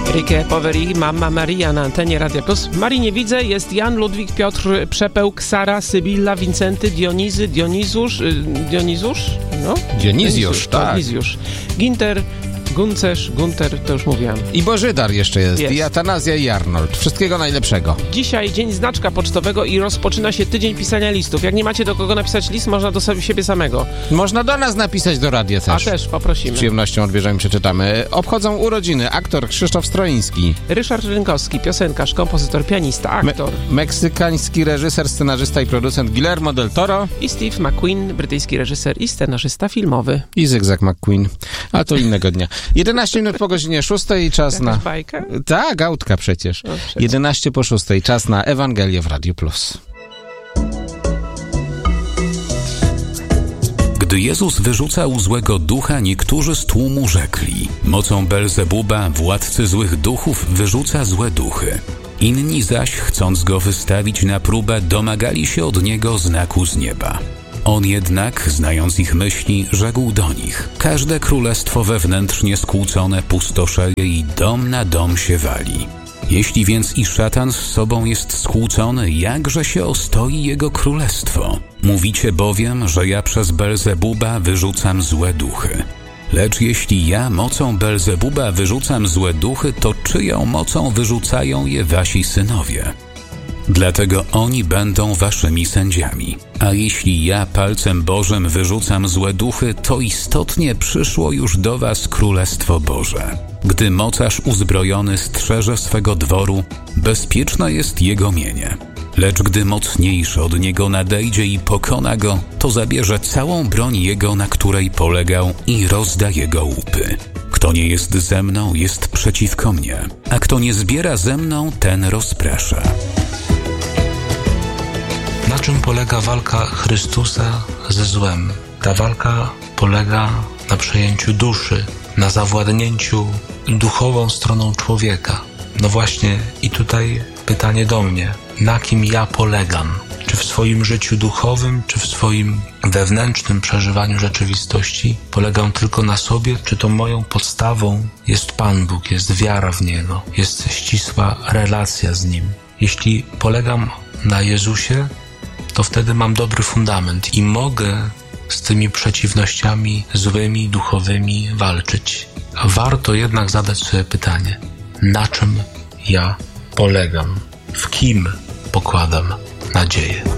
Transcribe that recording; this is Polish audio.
Rike Poveri, Mamma Maria na antenie Radia Plus. Marii nie widzę, jest Jan, Ludwik, Piotr, Przepełk, Sara, Sybilla, Wincenty, Dionizy, Dionizjusz, no? Dionizjusz, tak. Dionizjusz. Ginter, Gunter, to już mówiłem. I Bożydar jeszcze jest. I Atanazja i Arnold. Wszystkiego najlepszego. Dzisiaj dzień znaczka pocztowego i rozpoczyna się tydzień pisania listów. Jak nie macie do kogo napisać list, można do siebie samego. Można do nas napisać do radia też. A też, poprosimy. Z przyjemnością odbierzemy, przeczytamy. Obchodzą urodziny aktor Krzysztof Stroiński. Ryszard Rynkowski, piosenkarz, kompozytor, pianista, aktor. Meksykański reżyser, scenarzysta i producent Guillermo del Toro. I Steve McQueen, brytyjski reżyser i scenarzysta filmowy. I Zygzak McQueen. A to innego dnia. 11 minut po godzinie 6 i czas na... bajkę? Tak, autka przecież. 11 po 6, czas na Ewangelię w Radiu Plus. Gdy Jezus wyrzucał złego ducha, niektórzy z tłumu rzekli: mocą Belzebuba, władcy złych duchów, wyrzuca złe duchy. Inni zaś, chcąc go wystawić na próbę, domagali się od niego znaku z nieba. On jednak, znając ich myśli, rzekł do nich: każde królestwo wewnętrznie skłócone pustoszeje i dom na dom się wali. Jeśli więc i szatan z sobą jest skłócony, jakże się ostoi jego królestwo? Mówicie bowiem, że ja przez Belzebuba wyrzucam złe duchy. Lecz jeśli ja mocą Belzebuba wyrzucam złe duchy, to czyją mocą wyrzucają je wasi synowie? Dlatego oni będą waszymi sędziami. A jeśli ja palcem Bożym wyrzucam złe duchy, to istotnie przyszło już do was Królestwo Boże. Gdy mocarz uzbrojony strzeże swego dworu, bezpieczne jest jego mienie. Lecz gdy mocniejszy od niego nadejdzie i pokona go, to zabierze całą broń jego, na której polegał, i rozda jego łupy. Kto nie jest ze mną, jest przeciwko mnie, a kto nie zbiera ze mną, ten rozprasza. Na czym polega walka Chrystusa ze złem? Ta walka polega na przejęciu duszy, na zawładnięciu duchową stroną człowieka. No właśnie, i tutaj pytanie do mnie: na kim ja polegam? Czy w swoim życiu duchowym, czy w swoim wewnętrznym przeżywaniu rzeczywistości polegam tylko na sobie, czy to moją podstawą jest Pan Bóg, jest wiara w Niego, jest ścisła relacja z Nim? Jeśli polegam na Jezusie, to wtedy mam dobry fundament i mogę z tymi przeciwnościami złymi, duchowymi walczyć. Warto jednak zadać sobie pytanie: na czym ja polegam? W kim pokładam nadzieję?